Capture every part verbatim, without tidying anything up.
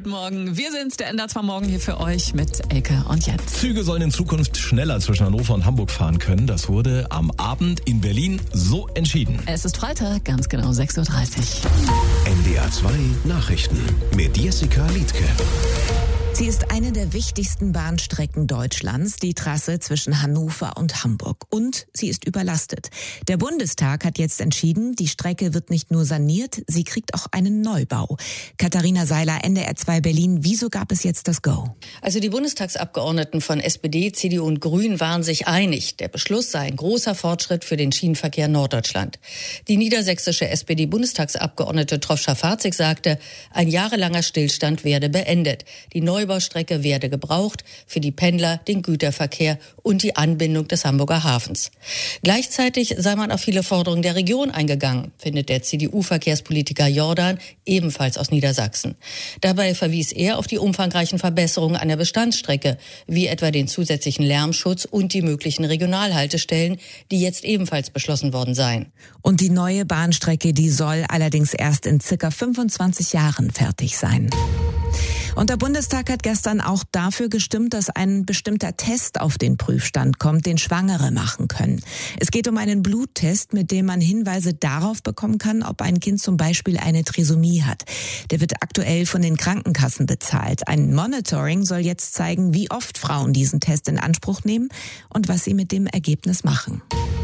guten Morgen. Wir sind's, der N D R zwei Morgen hier für euch mit Elke und Jens. Züge sollen in Zukunft schneller zwischen Hannover und Hamburg fahren können. Das wurde am Abend in Berlin so entschieden. Es ist Freitag, ganz genau sechs Uhr dreißig. N D R zwei Nachrichten mit Jessica Liedtke. Sie ist eine der wichtigsten Bahnstrecken Deutschlands, die Trasse zwischen Hannover und Hamburg. Und sie ist überlastet. Der Bundestag hat jetzt entschieden, die Strecke wird nicht nur saniert, sie kriegt auch einen Neubau. Katharina Seiler, N D R zwei Berlin, wieso gab es jetzt das Go? Also die Bundestagsabgeordneten von S P D, C D U und Grünen waren sich einig. Der Beschluss sei ein großer Fortschritt für den Schienenverkehr in Norddeutschland. Die niedersächsische S P D-Bundestagsabgeordnete Trofscha-Farzig sagte, ein jahrelanger Stillstand werde beendet. Die Neubaustrecke werde gebraucht für die Pendler, den Güterverkehr und die Anbindung des Hamburger Hafens. Gleichzeitig sei man auf viele Forderungen der Region eingegangen, findet der C D U-Verkehrspolitiker Jordan, ebenfalls aus Niedersachsen. Dabei verwies er auf die umfangreichen Verbesserungen an der Bestandsstrecke, wie etwa den zusätzlichen Lärmschutz und die möglichen Regionalhaltestellen, die jetzt ebenfalls beschlossen worden seien. Und die neue Bahnstrecke, die soll allerdings erst in circa fünfundzwanzig Jahren fertig sein. Und der Bundestag hat gestern auch dafür gestimmt, dass ein bestimmter Test auf den Prüfstand kommt, den Schwangere machen können. Es geht um einen Bluttest, mit dem man Hinweise darauf bekommen kann, ob ein Kind zum Beispiel eine Trisomie hat. Der wird aktuell von den Krankenkassen bezahlt. Ein Monitoring soll jetzt zeigen, wie oft Frauen diesen Test in Anspruch nehmen und was sie mit dem Ergebnis machen.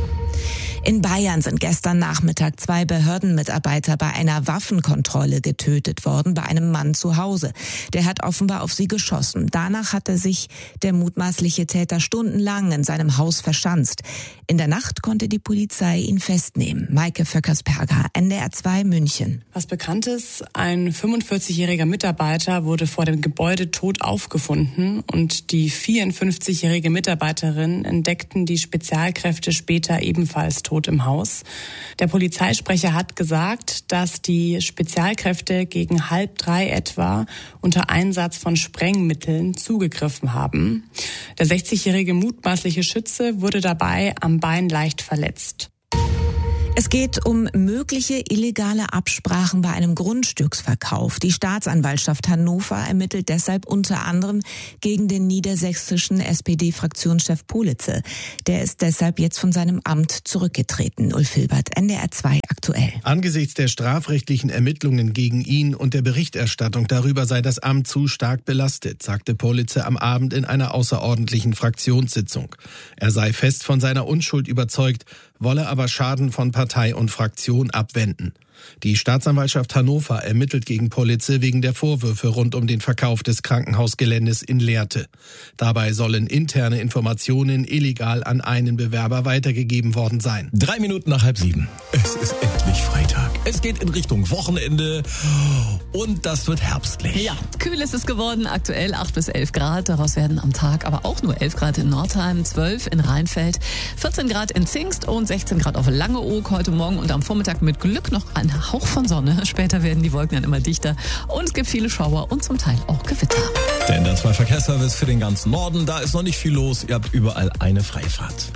In Bayern sind gestern Nachmittag zwei Behördenmitarbeiter bei einer Waffenkontrolle getötet worden, bei einem Mann zu Hause. Der hat offenbar auf sie geschossen. Danach hatte sich der mutmaßliche Täter stundenlang in seinem Haus verschanzt. In der Nacht konnte die Polizei ihn festnehmen. Maike Vöckersperger, N D R zwei München. Was bekannt ist, ein fünfundvierzigjähriger Mitarbeiter wurde vor dem Gebäude tot aufgefunden und die vierundfünfzigjährige Mitarbeiterin entdeckten die Spezialkräfte später ebenfalls tot im Haus. Der Polizeisprecher hat gesagt, dass die Spezialkräfte gegen halb drei etwa unter Einsatz von Sprengmitteln zugegriffen haben. Der sechzigjährige mutmaßliche Schütze wurde dabei am Bein leicht verletzt. Es geht um mögliche illegale Absprachen bei einem Grundstücksverkauf. Die Staatsanwaltschaft Hannover ermittelt deshalb unter anderem gegen den niedersächsischen S P D-Fraktionschef Politze. Der ist deshalb jetzt von seinem Amt zurückgetreten. Ulf Hilbert, N D R zwei aktuell. Angesichts der strafrechtlichen Ermittlungen gegen ihn und der Berichterstattung darüber sei das Amt zu stark belastet, sagte Politze am Abend in einer außerordentlichen Fraktionssitzung. Er sei fest von seiner Unschuld überzeugt, wolle aber Schaden von Partei und Fraktion abwenden. Die Staatsanwaltschaft Hannover ermittelt gegen Politze wegen der Vorwürfe rund um den Verkauf des Krankenhausgeländes in Lehrte. Dabei sollen interne Informationen illegal an einen Bewerber weitergegeben worden sein. Drei Minuten nach halb sieben. Es ist endlich Freitag. Es geht in Richtung Wochenende und das wird herbstlich. Ja, kühl ist es geworden, aktuell acht bis elf Grad. Daraus werden am Tag aber auch nur elf Grad in Nordheim, zwölf in Rheinfeld, vierzehn Grad in Zingst und sechzehn Grad auf Langeoog heute Morgen und am Vormittag mit Glück noch ein Hauch von Sonne. Später werden die Wolken dann immer dichter und es gibt viele Schauer und zum Teil auch Gewitter. Der N D R zwei Verkehrsservice für den ganzen Norden. Da ist noch nicht viel los. Ihr habt überall eine Freifahrt.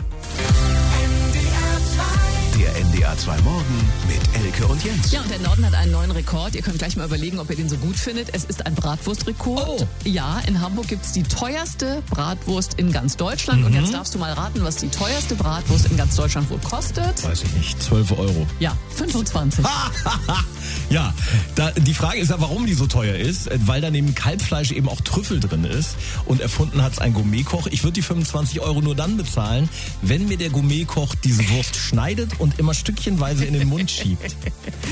Der N D R zwei Morgen mit Elke und Jens. Ja, und der Norden hat einen neuen Rekord. Ihr könnt gleich mal überlegen, ob ihr den so gut findet. Es ist ein Bratwurstrekord. Oh. Ja, in Hamburg gibt's die teuerste Bratwurst in ganz Deutschland. Mhm. Und jetzt darfst du mal raten, was die teuerste Bratwurst in ganz Deutschland wohl kostet. Weiß ich nicht, zwölf Euro. Ja, fünfundzwanzig. Ja, da, die Frage ist ja, warum die so teuer ist. Weil da neben Kalbfleisch eben auch Trüffel drin ist. Und erfunden hat's ein Gourmetkoch. Ich würde die fünfundzwanzig Euro nur dann bezahlen, wenn mir der Gourmetkoch diese Wurst schneidet und immer stückchenweise in den Mund schiebt.